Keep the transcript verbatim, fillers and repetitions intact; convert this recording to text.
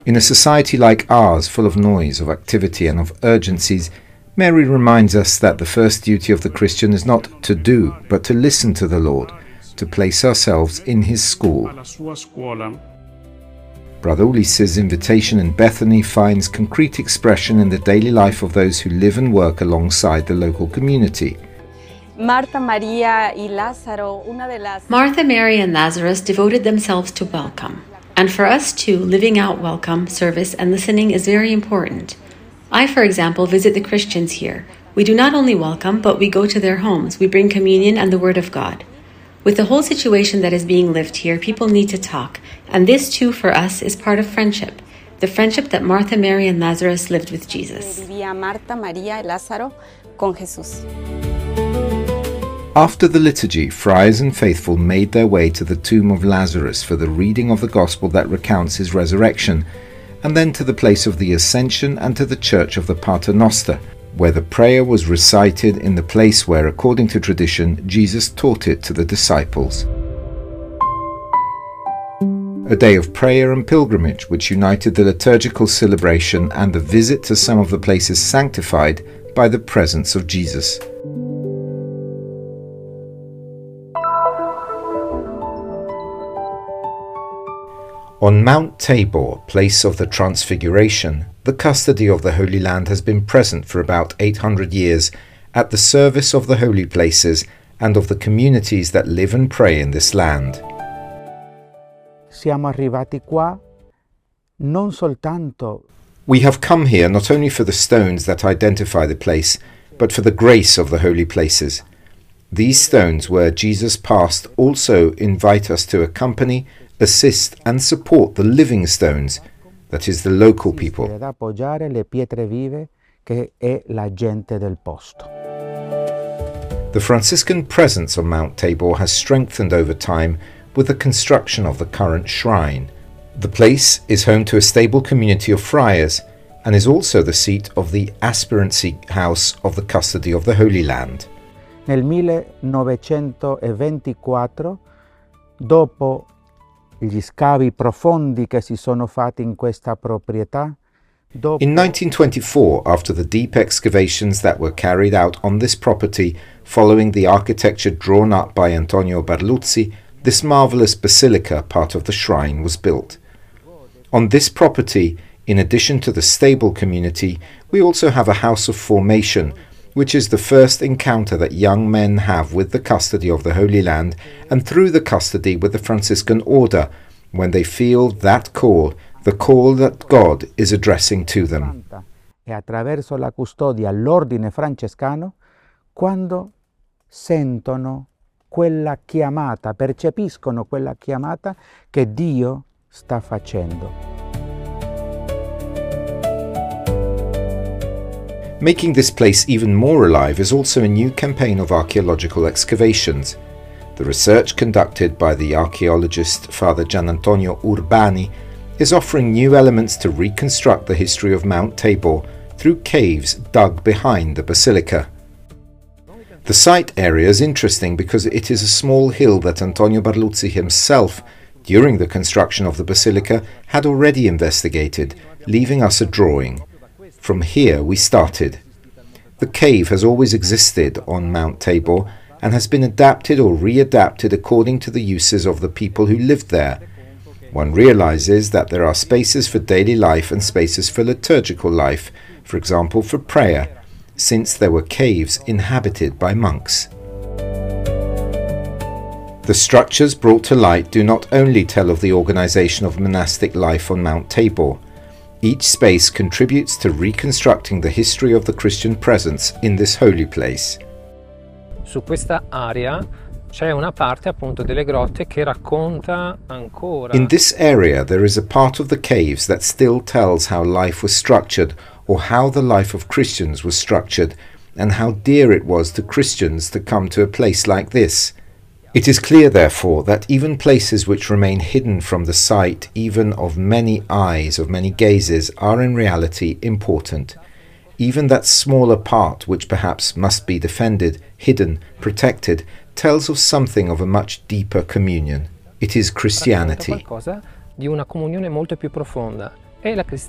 In a society like ours, full of noise, of activity and of urgencies, Mary reminds us that the first duty of the Christian is not to do, but to listen to the Lord, to place ourselves in His school. Brother Ulisses' invitation in Bethany finds concrete expression in the daily life of those who live and work alongside the local community. Martha, Maria, y Lázaro, una de las... Martha, Mary, and Lazarus devoted themselves to welcome. And for us too, living out welcome, service, and listening is very important. I, for example, visit the Christians here. We do not only welcome, but we go to their homes. We bring communion and the Word of God. With the whole situation that is being lived here, people need to talk. And this too, for us, is part of friendship. The friendship that Martha, Mary, and Lazarus lived with Jesus. Marta, María y Lázaro con Jesús. After the liturgy, friars and faithful made their way to the tomb of Lazarus for the reading of the Gospel that recounts his resurrection, and then to the place of the Ascension and to the church of the Pater Noster, where the prayer was recited in the place where, according to tradition, Jesus taught it to the disciples. A day of prayer and pilgrimage which united the liturgical celebration and the visit to some of the places sanctified by the presence of Jesus. On Mount Tabor, place of the Transfiguration, the custody of the Holy Land has been present for about eight hundred years at the service of the holy places and of the communities that live and pray in this land. Siamo arrivati qua non soltanto. We have come here not only for the stones that identify the place, but for the grace of the holy places. These stones where Jesus passed also invite us to accompany, assist and support the living stones, that is the local people. The Franciscan presence on Mount Tabor has strengthened over time with the construction of the current shrine. The place is home to a stable community of friars and is also the seat of the aspirancy house of the custody of the Holy Land. Nel millenovecentoventiquattro, dopo gli scavi profondi che si sono fatti in questa proprietà, in nineteen twenty-four, after the deep excavations that were carried out on this property following the architecture drawn up by Antonio Barluzzi, this marvelous basilica, part of the shrine, was built. On this property, in addition to the stable community, we also have a house of formation, which is the first encounter that young men have with the custody of the Holy Land and through the custody with the Franciscan order, when they feel that call, the call that God is addressing to them. E attraverso la custodia l'ordine francescano, quando sentono quella chiamata, percepiscono quella chiamata che Dio sta facendo. Making this place even more alive is also a new campaign of archaeological excavations. The research conducted by the archaeologist Father Gianantonio Urbani is offering new elements to reconstruct the history of Mount Tabor through caves dug behind the basilica. The site area is interesting because it is a small hill that Antonio Barluzzi himself, during the construction of the basilica, had already investigated, leaving us a drawing. From here we started. The cave has always existed on Mount Tabor and has been adapted or readapted according to the uses of the people who lived there. One realizes that there are spaces for daily life and spaces for liturgical life, for example for prayer, since there were caves inhabited by monks. The structures brought to light do not only tell of the organization of monastic life on Mount Tabor. Each space contributes to reconstructing the history of the Christian presence in this holy place. Su questa area c'è una parte appunto delle grotte che racconta ancora. In this area there is a part of the caves that still tells how life was structured, or how the life of Christians was structured, and how dear it was to Christians to come to a place like this. It is clear, therefore, that even places which remain hidden from the sight, even of many eyes, of many gazes, are in reality important. Even that smaller part, which perhaps must be defended, hidden, protected, tells of something of a much deeper communion. It is Christianity. Qualcosa di una comunione molto più profonda. e la,